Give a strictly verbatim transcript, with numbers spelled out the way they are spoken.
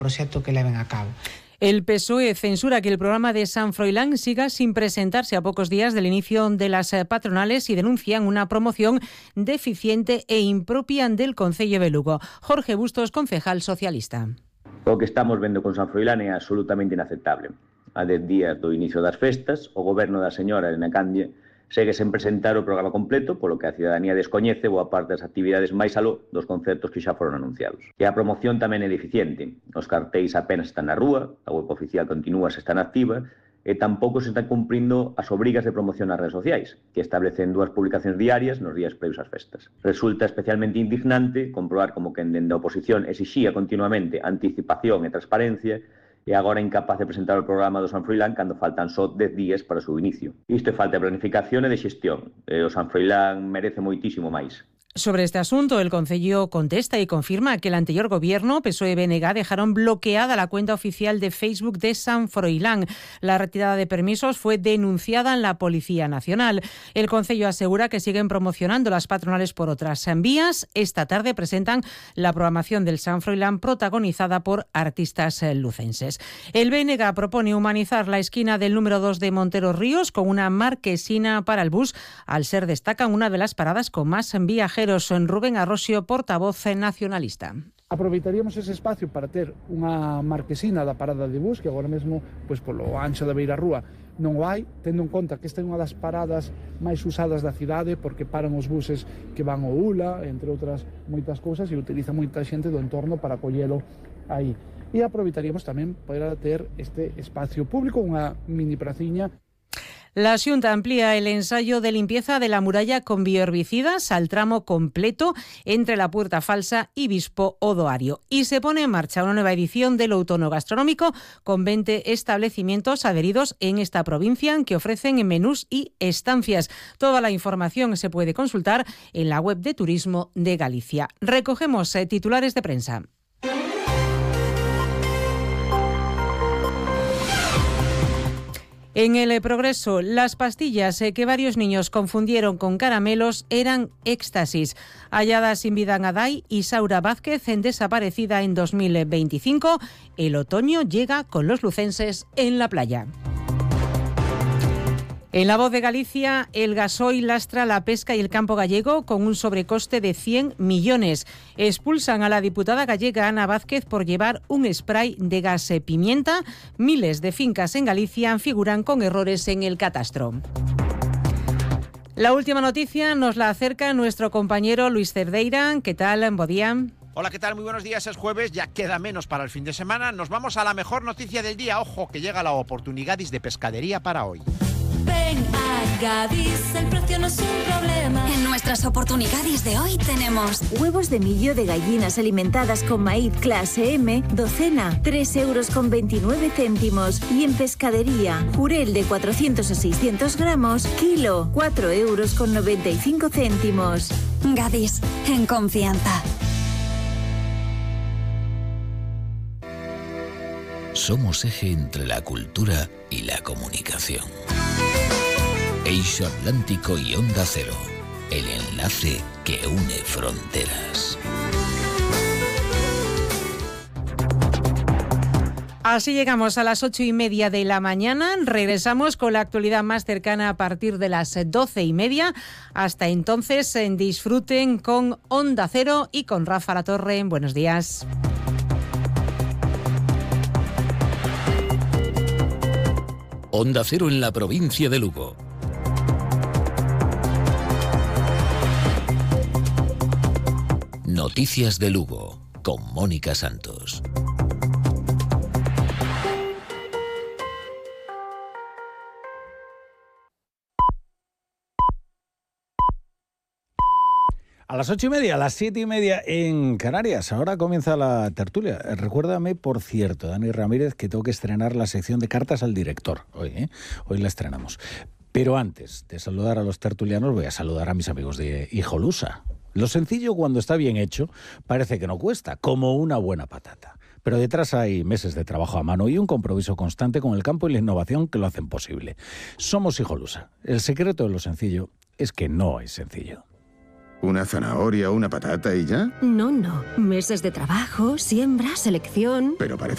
proxecto que leven a cabo. El P S O E censura que el programa de San Froilán siga sin presentarse a pocos días del inicio de las patronales y denuncian una promoción deficiente e impropia del Concello de Lugo. Jorge Bustos, concejal socialista. O que estamos vendo con San Froilán é absolutamente inaceptable. A dez días do inicio das festas, o goberno da señora Elena Candie segue sen presentar o programa completo, polo que a cidadanía descoñece boa parte das actividades máis aló dos concertos que xa foron anunciados. E a promoción tamén é deficiente. Os cartéis apenas están na rúa, a web oficial continúa se está activa, e tampouco se están cumprindo as obrigas de promoción nas redes sociais, que establecen dúas publicacións diarias nos días previos ás festas. Resulta especialmente indignante comprobar como que dende a oposición exixía continuamente anticipación e transparencia e agora incapaz de presentar o programa do San Froilán cando faltan só dez días para o seu inicio. Isto é falta de planificación e de xestión. E o San Froilán merece moitísimo máis. Sobre este asunto, el Concello contesta y confirma que el anterior gobierno, P S O E y B N G, dejaron bloqueada la cuenta oficial de Facebook de San Froilán. La retirada de permisos fue denunciada en la Policía Nacional. El Concello asegura que siguen promocionando las patronales por otras vías. Esta tarde presentan la programación del San Froilán protagonizada por artistas lucenses. El B N G propone humanizar la esquina del número dos de Montero Ríos con una marquesina para el bus, al ser destacan una de las paradas con más viajeros. Rubén Arrosio, portavoz nacionalista. Aproveitaríamos ese espacio para ter unha marquesina da parada de bus, que agora mesmo, pois polo ancho da beira rúa, non o hai, tendo en conta que esta é unha das paradas máis usadas da cidade, porque paran os buses que van ao U L A, entre outras moitas cousas, e utiliza moita xente do entorno para collelo aí. E aproveitaríamos tamén para ter este espacio público, unha mini praciña. La Xunta amplía el ensayo de limpieza de la muralla con bioherbicidas al tramo completo entre la Puerta Falsa y Bispo Odoario. Y se pone en marcha una nueva edición del Outono Gastronómico con veinte establecimientos adheridos en esta provincia que ofrecen menús y estancias. Toda la información se puede consultar en la web de Turismo de Galicia. Recogemos eh, titulares de prensa. En el Progreso, las pastillas que varios niños confundieron con caramelos eran éxtasis. Halladas sin vida en Adai y Saura Vázquez, en desaparecida en dos mil veinticinco, el otoño llega con los lucenses en la playa. En La Voz de Galicia, el gasoil lastra la pesca y el campo gallego con un sobrecoste de cien millones. Expulsan a la diputada gallega Ana Vázquez por llevar un spray de gas pimienta. Miles de fincas en Galicia figuran con errores en el catastro. La última noticia nos la acerca nuestro compañero Luis Cerdeira. ¿Qué tal? Buen día. Hola, ¿qué tal? Muy buenos días, es jueves, ya queda menos para el fin de semana. Nos vamos a la mejor noticia del día. Ojo, que llega la oportunidad de pescadería para hoy. Ven a Gadis, el precio no es un problema. En nuestras oportunidades de hoy tenemos huevos de millo de gallinas alimentadas con maíz clase M, docena, tres euros con veintinueve céntimos. Y en pescadería, jurel de cuatrocientos a seiscientos gramos, kilo, cuatro euros con noventa y cinco céntimos. Gadis, en confianza. Somos eje entre la cultura y la comunicación. Eixo Atlántico y Onda Cero, el enlace que une fronteras. Así llegamos a las ocho y media de la mañana. Regresamos con la actualidad más cercana a partir de las doce y media. Hasta entonces, disfruten con Onda Cero y con Rafa Latorre. Buenos días. Onda Cero en la provincia de Lugo. Noticias de Lugo, con Mónica Santos. A las ocho y media, a las siete y media en Canarias. Ahora comienza la tertulia. Recuérdame, por cierto, Dani Ramírez, que tengo que estrenar la sección de cartas al director. Hoy, ¿eh? Hoy la estrenamos. Pero antes de saludar a los tertulianos, voy a saludar a mis amigos de Hijolusa. Lo sencillo, cuando está bien hecho, parece que no cuesta, como una buena patata. Pero detrás hay meses de trabajo a mano y un compromiso constante con el campo y la innovación que lo hacen posible. Somos Hijolusa. El secreto de lo sencillo es que no es sencillo. ¿Una zanahoria o una patata y ya? No, no. Meses de trabajo, siembra, selección... Pero parece